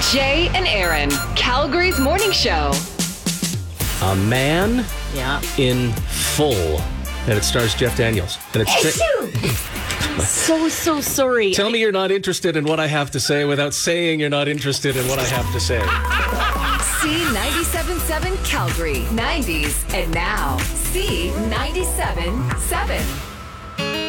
Jay and Aaron, Calgary's morning show. A Man Yeah. in Full. And it stars Jeff Daniels. And it's So sorry. Tell me you're not interested in what I have to say without saying you're not interested in what I have to say. C97.7 Calgary, 90s, and now C97.7.